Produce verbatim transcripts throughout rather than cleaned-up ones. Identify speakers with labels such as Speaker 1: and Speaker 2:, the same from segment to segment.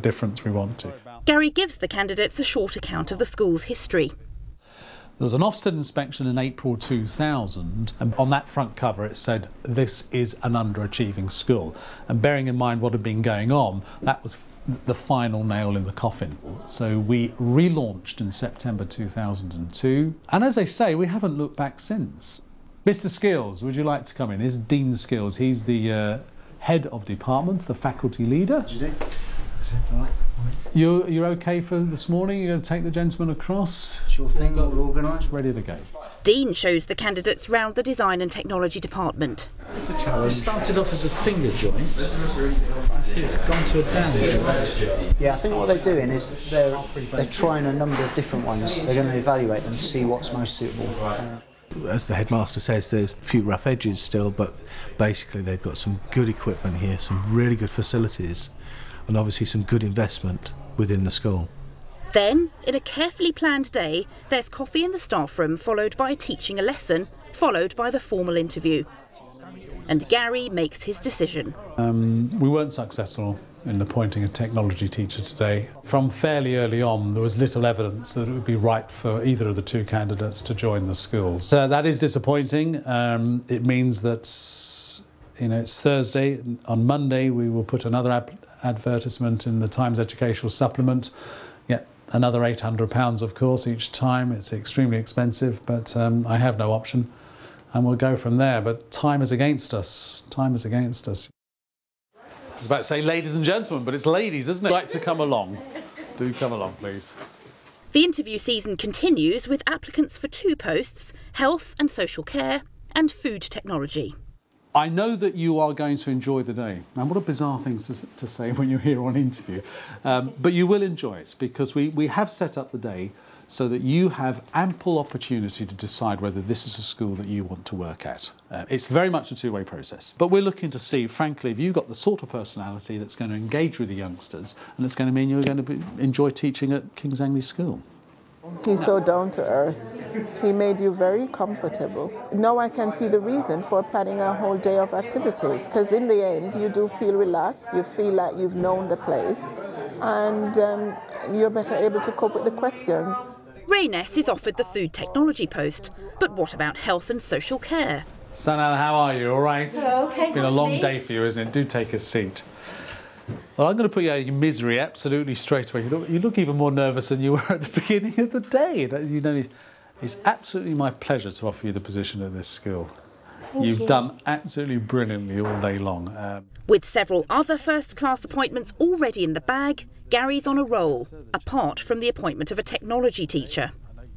Speaker 1: difference we want to.
Speaker 2: Gary gives the candidates a short account of the school's history.
Speaker 1: There was an Ofsted inspection in April two thousand, and on that front cover it said, "This is an underachieving school." And bearing in mind what had been going on, that was the final nail in the coffin. So we relaunched in September two thousand two, and as I say, we haven't looked back since. Mister Skills, would you like to come in? Here's Dean Skills. He's the uh, head of department, the faculty leader.
Speaker 3: What do you do? All right.
Speaker 1: You're, you're okay for this morning? You're going to take the gentleman across?
Speaker 3: Sure thing, all organised.
Speaker 1: Ready to go.
Speaker 2: Dean shows the candidates round the design and technology department.
Speaker 3: It's a challenge. It started off as a finger joint. I see it's gone to a down joint. Yeah, I think what they're doing is they're, they're trying a number of different ones. They're going to evaluate them, see what's most suitable. Uh,
Speaker 4: As the headmaster says, there's a few rough edges still, but basically they've got some good equipment here, some really good facilities, and obviously some good investment within the school.
Speaker 2: Then, in a carefully planned day, there's coffee in the staff room, followed by teaching a lesson, followed by the formal interview. And Gary makes his decision.
Speaker 1: Um, we weren't successful in appointing a technology teacher today. From fairly early on, there was little evidence that it would be right for either of the two candidates to join the school. So that is disappointing. Um, it means that, you know, it's Thursday. On Monday, we will put another ad advertisement in the Times Educational Supplement. Yet another eight hundred pounds, of course, each time. It's extremely expensive, but um, I have no option. And we'll go from there. But time is against us. Time is against us. I was about to say ladies and gentlemen, but it's ladies, isn't it? Like to come along. Do come along, please.
Speaker 2: The interview season continues with applicants for two posts, health and social care and food technology.
Speaker 1: I know that you are going to enjoy the day. Now, what a bizarre thing to, to say when you're here on interview. Um, but you will enjoy it because we, we have set up the day so that you have ample opportunity to decide whether this is a school that you want to work at. Uh, it's very much a two-way process. But we're looking to see, frankly, if you've got the sort of personality that's going to engage with the youngsters and it's going to mean you're going to be, enjoy teaching at King's Langley School.
Speaker 5: He's so down to earth. He made you very comfortable. Now I can see the reason for planning a whole day of activities, because in the end you do feel relaxed, you feel like you've known the place, and um, you're better able to cope with the questions.
Speaker 2: Rayness is offered the food technology post, but what about health and social care?
Speaker 1: Sanal, how are you? All right?
Speaker 6: Hello, okay,
Speaker 1: it's been a long day for you, isn't it? Do take a seat. Well, I'm going to put you out of your misery absolutely straight away. You look, you look even more nervous than you were at the beginning of the day. You know, it's absolutely my pleasure to offer you the position at this school.
Speaker 6: Thank
Speaker 1: You've
Speaker 6: you.
Speaker 1: done absolutely brilliantly all day long. Um,
Speaker 2: With several other first-class appointments already in the bag, Gary's on a roll, apart from the appointment of a technology teacher.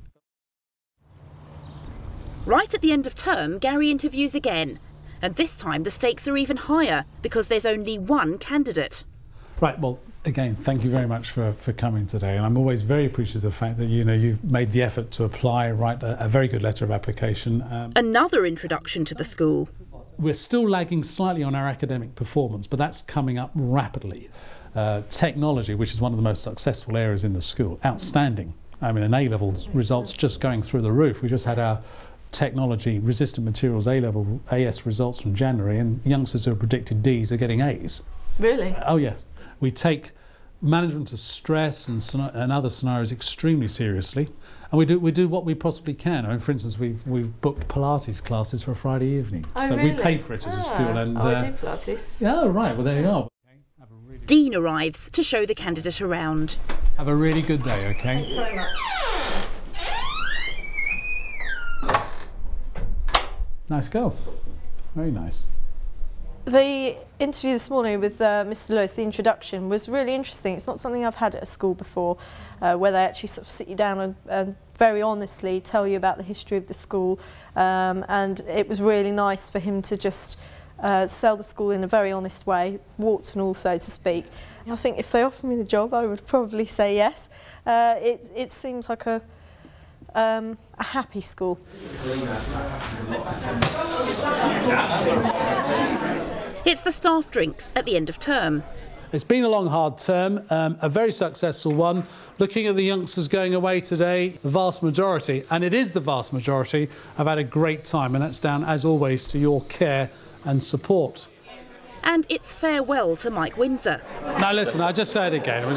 Speaker 2: Right at the end of term, Gary interviews again. And this time the stakes are even higher because there's only one candidate.
Speaker 1: Right, well, again, thank you very much for, for coming today. And I'm always very appreciative of the fact that, you know, you've made the effort to apply, write a, a very good letter of application. Um,
Speaker 2: Another introduction to the school.
Speaker 1: We're still lagging slightly on our academic performance, but that's coming up rapidly. Uh, technology, which is one of the most successful areas in the school, outstanding. I mean, an A-level results just going through the roof. We just had our technology resistant materials A-level A S results from January, and youngsters who are predicted Ds are getting As.
Speaker 6: Really?
Speaker 1: Oh yes. We take management of stress and, and other scenarios extremely seriously, and we do we do what we possibly can. I mean, for instance, we've we've booked Pilates classes for a Friday evening,
Speaker 6: Oh,
Speaker 1: so
Speaker 6: really?
Speaker 1: we pay for it as a
Speaker 6: Ah.
Speaker 1: school. And
Speaker 6: oh,
Speaker 1: uh,
Speaker 6: I do Pilates.
Speaker 1: yeah, oh, right. Well, there you are.
Speaker 2: Dean arrives to show the candidate around.
Speaker 1: Have a really good day, okay?
Speaker 6: Thanks very much.
Speaker 1: Nice girl. Very nice.
Speaker 6: The interview this morning with uh, Mister Lewis, the introduction, was really interesting. It's not something I've had at a school before, uh, where they actually sort of sit you down and, and very honestly tell you about the history of the school. Um, and it was really nice for him to just uh, sell the school in a very honest way, warts and all, so to speak. I think if they offered me the job, I would probably say yes. Uh, it, it seems like a Um, a happy school.
Speaker 2: It's the staff drinks at the end of term.
Speaker 1: It's been a long, hard term, um, a very successful one. Looking at the youngsters going away today, the vast majority, and it is the vast majority, have had a great time, and that's down, as always, to your care and support.
Speaker 2: And it's farewell to Mike Windsor.
Speaker 1: Now listen, I'll just say it again.